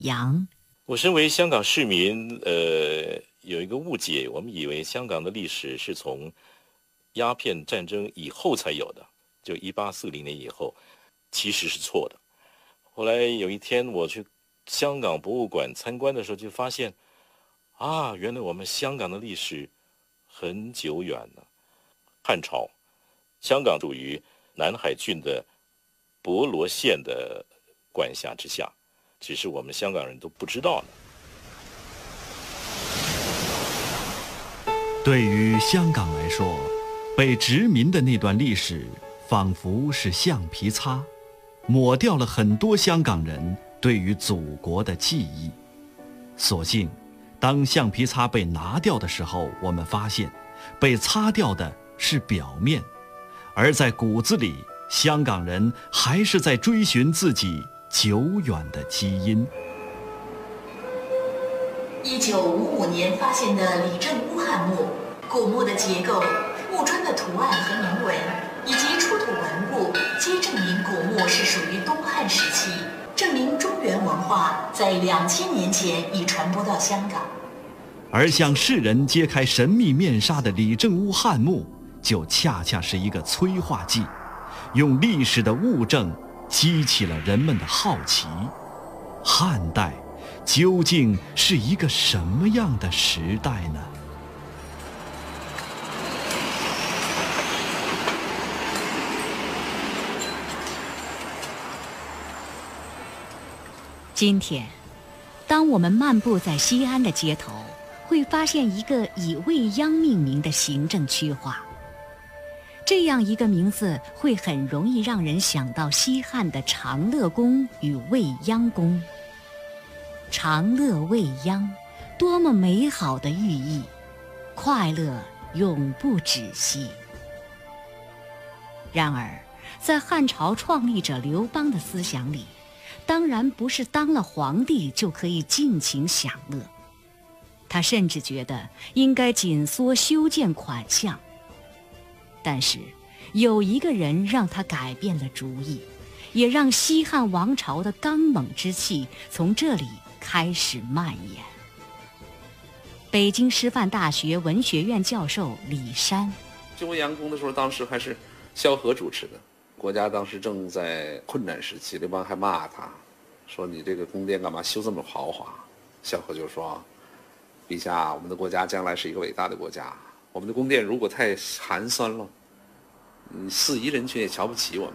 杨。 我身为香港市民，有一个误解，我们以为香港的历史是从鸦片战争以后才有的，就1840年以后，其实是错的。后来有一天我去香港博物馆参观的时候，就发现啊，原来我们香港的历史很久远了。汉朝，香港属于南海郡的博罗县的管辖之下，只是我们香港人都不知道呢。 对于香港来说，被殖民的那段历史仿佛是橡皮擦，抹掉了很多香港人对于祖国的记忆。所幸，当橡皮擦被拿掉的时候，我们发现，被擦掉的是表面，而在骨子里，香港人还是在追寻自己久远的基因。 1955年发现的李郑乌汉墓，古墓的结构、墓砖的图案和铭文，以及出土文物，皆证明古墓是属于东汉时期，证明中原文化在2000年前已传播到香港。 而向世人揭开神秘面纱的李郑屋汉墓，就恰恰是一个催化剂，用历史的物证激起了人们的好奇。汉代究竟是一个什么样的时代呢？ 今天，当我们漫步在西安的街头，会发现一个以未央命名的行政区划。这样一个名字会很容易让人想到西汉的长乐宫与未央宫。长乐未央，多么美好的寓意，快乐永不止息。然而，在汉朝创立者刘邦的思想里，当然不是当了皇帝就可以尽情享乐。他甚至觉得应该紧缩修建款项。但是，有一个人让他改变了主意，也让西汉王朝的刚猛之气从这里开始蔓延。北京师范大学文学院教授李山， 修阳宫的时候，当时还是萧何主持的，国家当时正在困难时期，刘邦还骂他，说你这个宫殿干嘛修这么豪华？萧何就说，陛下，我们的国家将来是一个伟大的国家，我们的宫殿如果太寒酸了，四夷人群也瞧不起我们。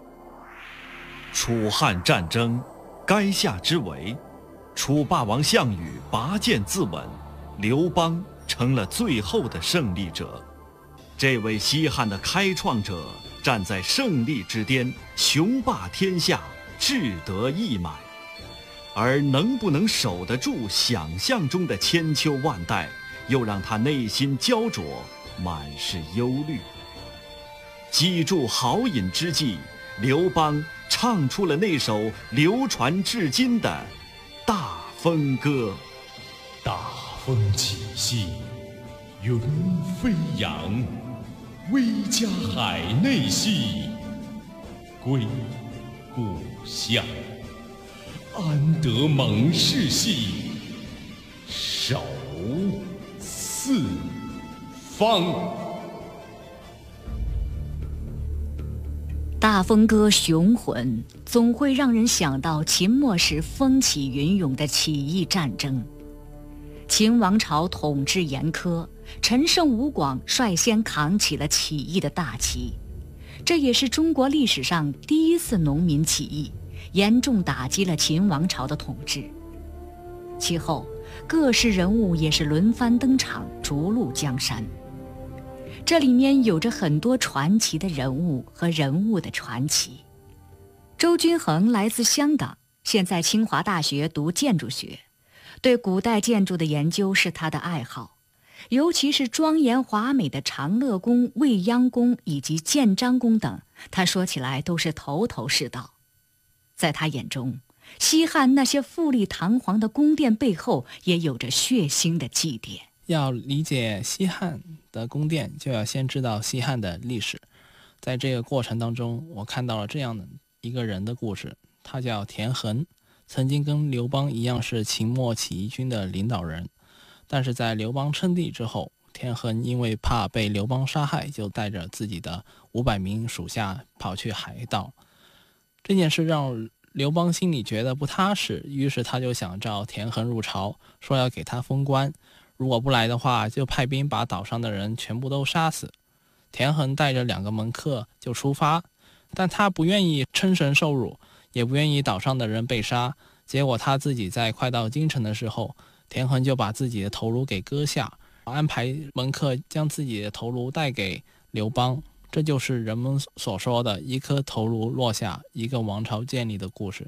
楚汉战争，垓下之围，楚霸王项羽拔剑自刎，刘邦成了最后的胜利者。这位西汉的开创者站在胜利之巅，雄霸天下，志得意满。而能不能守得住想象中的千秋万代，又让他内心焦灼，满是忧虑。积住豪饮之际，刘邦唱出了那首流传至今的《大风歌》。 大风起兮云飞扬，威加海内兮归故乡。安得猛士兮守四方。 大风歌雄浑，总会让人想到秦末时风起云涌的起义战争。秦王朝统治严苛，陈胜吴广率先扛起了起义的大旗，这也是中国历史上第一次农民起义，严重打击了秦王朝的统治。其后，各式人物也是轮番登场，逐鹿江山。这里面有着很多传奇的人物和人物的传奇。周均衡来自香港，现在清华大学读建筑学，对古代建筑的研究是他的爱好，尤其是庄严华美的长乐宫、未央宫以及建章宫等，他说起来都是头头是道。在他眼中，西汉那些富丽堂皇的宫殿背后也有着血腥的祭奠。 要理解西汉的宫殿，就要先知道西汉的历史。在这个过程当中，我看到了这样的一个人的故事，他叫田恒。 曾经跟刘邦一样是秦末起义军的领导人，但是在刘邦称帝之后，田横因为怕被刘邦杀害，就带着自己的500名属下跑去海岛。这件事让刘邦心里觉得不踏实，于是他就想召田横入朝，说要给他封官，如果不来的话，就派兵把岛上的人全部都杀死。田横带着2个门客就出发，但他不愿意称神受辱，也不愿意岛上的人被杀。结果他自己在快到京城的时候，田横就把自己的头颅给割下，安排门客将自己的头颅带给刘邦。这就是人们所说的一颗头颅落下，一个王朝建立的故事。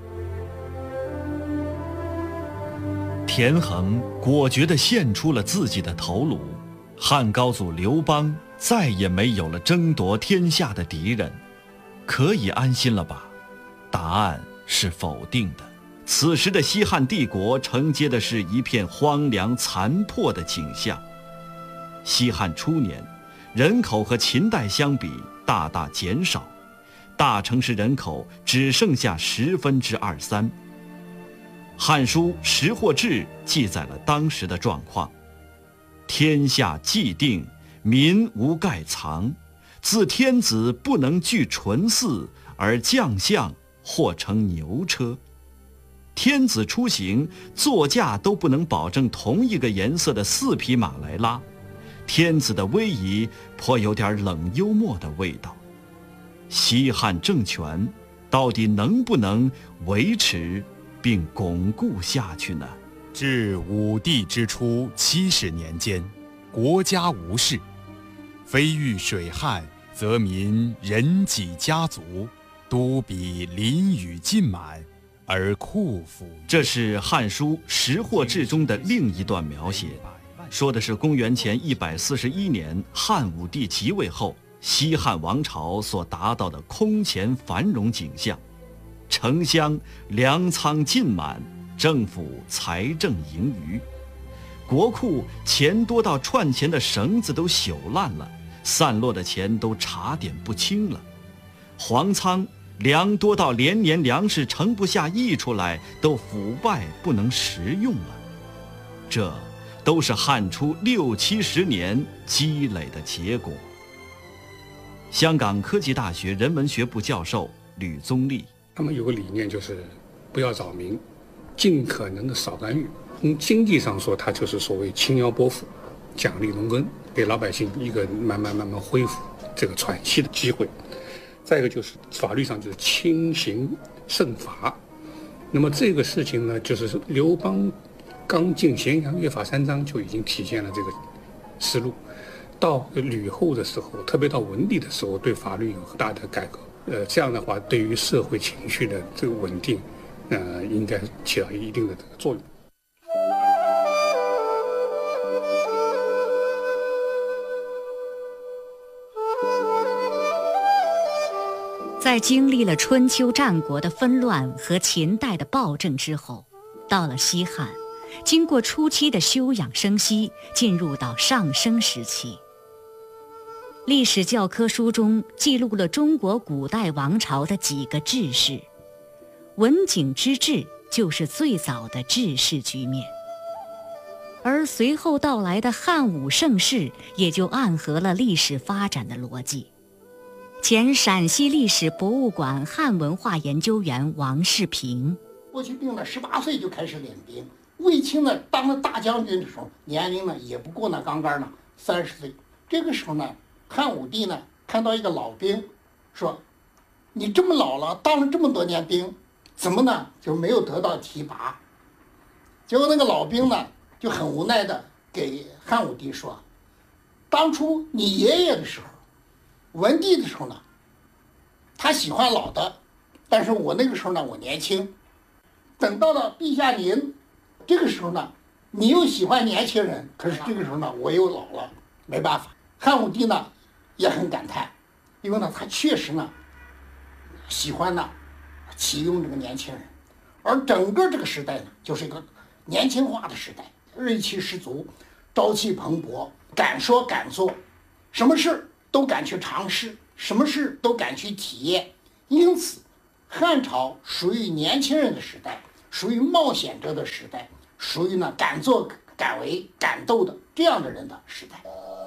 田横果决地献出了自己的头颅，汉高祖刘邦再也没有了争夺天下的敌人，可以安心了吧？答案是否定的。此时的西汉帝国承接的是一片荒凉残破的景象。西汉初年，人口和秦代相比大大减少，大城市人口只剩下23%。《汉书·识货志》记载了当时的状况：天下既定，民无盖藏，自天子不能具纯祀，而将相或乘牛车。天子出行，座驾都不能保证同一个颜色的4匹马来拉。天子的威仪颇有点冷幽默的味道。西汉政权到底能不能维持并巩固下去呢？ 至武帝之初70年间，国家无事，非遇水旱，则民人己家族，都比淋雨尽满，而库府。 这是《汉书·识货志》中的另一段描写，说的是公元前141年汉武帝即位后，西汉王朝所达到的空前繁荣景象。城乡粮仓尽满，政府财政盈余，国库钱多到串钱的绳子都朽烂了，散落的钱都查点不清了，皇仓粮多到连年粮食盛不下溢出来，都腐败不能食用了。这都是汉初60、70年积累的结果。香港科技大学人文学部教授吕宗立， 他们有个理念，就是不要扰民，尽可能的少干预。从经济上说，它就是所谓轻徭薄赋，奖励农耕，给老百姓一个慢慢恢复这个喘息的机会。再一个就是法律上就是轻刑慎罚。那么这个事情呢，就是刘邦刚进咸阳约法3章就已经体现了这个思路。到吕后的时候，特别到文帝的时候，对法律有很大的改革。这样的话，对于社会情绪的这个稳定，应该起到一定的这个作用。 在经历了春秋战国的纷乱和秦代的暴政之后，到了西汉，经过初期的休养生息，进入到上升时期。历史教科书中记录了中国古代王朝的几个治世，文景之治就是最早的治世局面，而随后到来的汉武盛世也就暗合了历史发展的逻辑。前陕西历史博物馆汉文化研究员王世平， 过去兵呢18岁就开始练兵，卫青呢当了大将军的时候，年龄呢也不过那刚刚呢30岁。这个时候呢，汉武帝呢看到一个老兵，说：“你这么老了，当了这么多年兵，怎么呢就没有得到提拔？”结果那个老兵呢就很无奈的给汉武帝说：“当初你爷爷的时候，文帝的时候呢，他喜欢老的，但是我那个时候呢我年轻，等到了陛下您这个时候呢，你又喜欢年轻人，可是这个时候呢我又老了，没办法。”汉武帝呢也很感叹，因为呢他确实呢喜欢呢启用这个年轻人，而整个这个时代呢就是一个年轻化的时代，锐气十足，朝气蓬勃，敢说敢做，什么事都敢去尝试，什么事都敢去体验。因此汉朝属于年轻人的时代， 属于冒险者的时代，属于呢敢作敢为敢斗的这样的人的时代。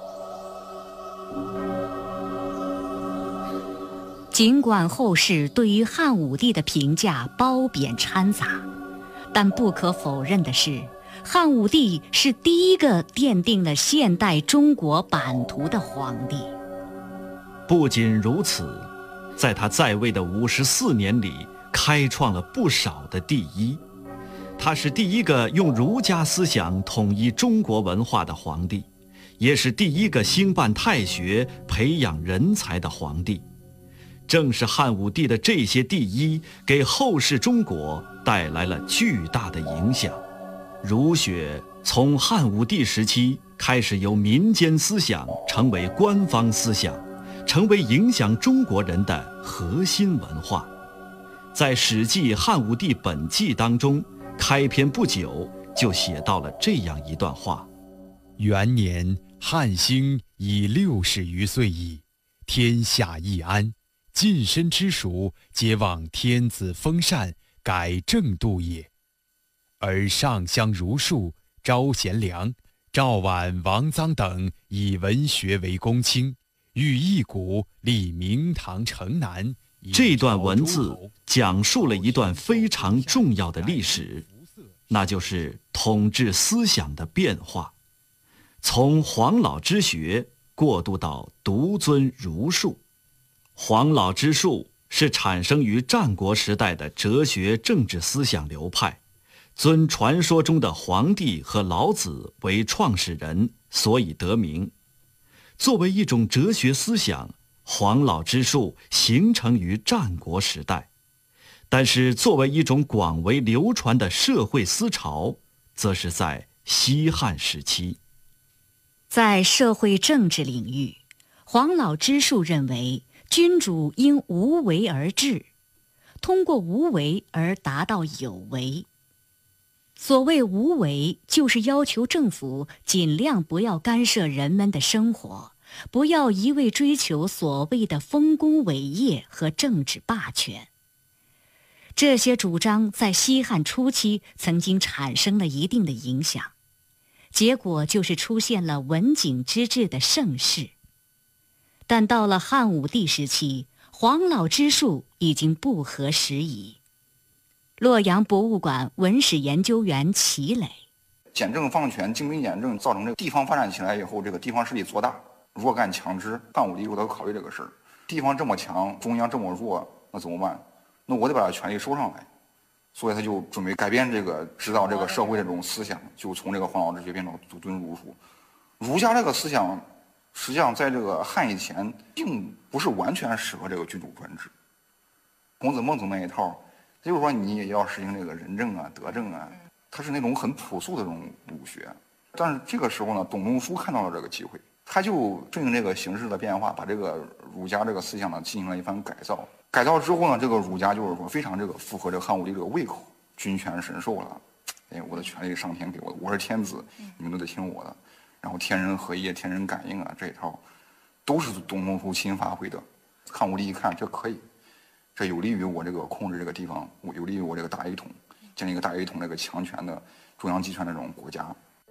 尽管后世对于汉武帝的评价褒贬掺杂，但不可否认的是，汉武帝是第一个奠定了现代中国版图的皇帝。 不仅如此，在他在位的54年里，开创了不少的第一。他是第一个用儒家思想统一中国文化的皇帝，也是第一个兴办太学、培养人才的皇帝。正是汉武帝的这些第一，给后世中国带来了巨大的影响。儒学从汉武帝时期开始由民间思想成为官方思想，成为影响中国人的核心文化。在《史记·汉武帝本纪》当中，开篇不久就写到了这样一段话： 元年，汉兴已60余岁矣，天下易安，近身之属，皆望天子封禅，改正度也。而上相儒术，招贤良、赵绾、王臧等以文学为公卿，欲一古，立明堂城南。 这段文字讲述了一段非常重要的历史，那就是统治思想的变化，从黄老之学过渡到独尊儒术。黄老之术是产生于战国时代的哲学政治思想流派，尊传说中的黄帝和老子为创始人，所以得名。作为一种哲学思想，黄老之术形成于战国时代，但是作为一种广为流传的社会思潮，则是在西汉时期。 在社会政治领域，黄老之术认为君主应无为而治，通过无为而达到有为。所谓无为，就是要求政府尽量不要干涉人们的生活，不要一味追求所谓的丰功伟业和政治霸权。这些主张在西汉初期曾经产生了一定的影响，结果就是出现了文景之治的盛世。但到了汉武帝时期，黄老之术已经不合时宜。洛阳博物馆文史研究员齐磊： 简政放权、精兵简政，造成这个地方发展起来以后，这个地方势力做大，弱干强支。汉武帝都考虑这个事儿，地方这么强，中央这么弱，那怎么办？那我得把权力收上来。所以他就准备改变这个指导这个社会这种思想，就从这个黄老之学变成独尊儒术。儒家这个思想，实际上在这个汉以前，并不是完全适合这个君主专制。孔子、孟子那一套，就是说你也要实行这个仁政啊、德政啊，它是那种很朴素的这种儒学。但是这个时候呢，董仲舒看到了这个机会，他就顺应这个形势的变化，把这个儒家这个思想呢进行了一番改造。改造之后呢，这个儒家就是说非常这个符合这个汉武帝这个胃口，君权神授了，哎，我的权力上天给我的，我是天子，你们都得听我的。然后天人合一、天人感应啊，这一套都是董仲舒亲发挥的。汉武帝一看这可以，这有利于我这个控制这个地方，有利于我这个大一统，建立一个大一统这个强权的中央集权的这种国家。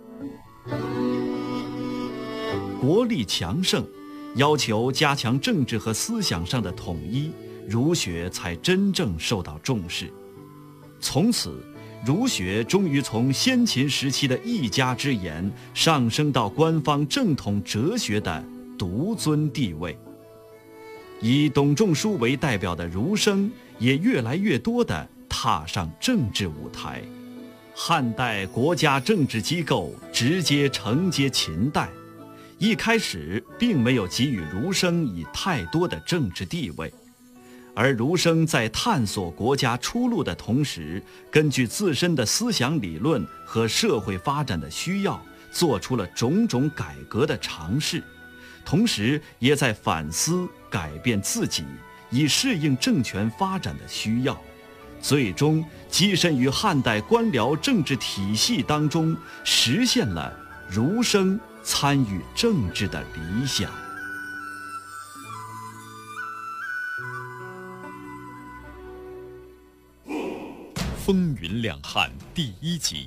国力强盛，要求加强政治和思想上的统一，儒学才真正受到重视。从此，儒学终于从先秦时期的一家之言上升到官方正统哲学的独尊地位。以董仲舒为代表的儒生也越来越多地踏上政治舞台。汉代国家政治机构直接承接秦代，一开始并没有给予儒生以太多的政治地位，而儒生在探索国家出路的同时，根据自身的思想理论和社会发展的需要，做出了种种改革的尝试，同时也在反思改变自己，以适应政权发展的需要，最终跻身于汉代官僚政治体系当中，实现了儒生参与政治的理想。 风云两汉》第1集。